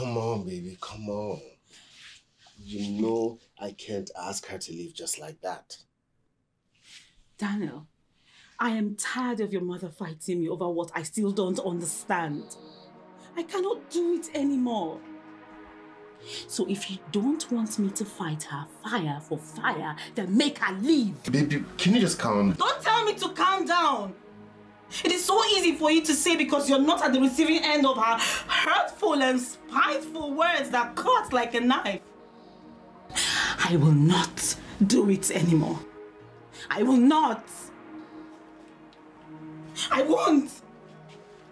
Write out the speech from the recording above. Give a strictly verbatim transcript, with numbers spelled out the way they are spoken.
come on, baby, come on. You know I can't ask her to leave just like that. Daniel, I am tired of your mother fighting me over what I still don't understand. I cannot do it anymore. So if you don't want me to fight her fire for fire, then make her leave. Baby, can you just calm down? Don't tell me to calm down. It is so easy for you to say because you're not at the receiving end of her hurtful and spiteful words that cut like a knife. I will not do it anymore. I will not. I won't.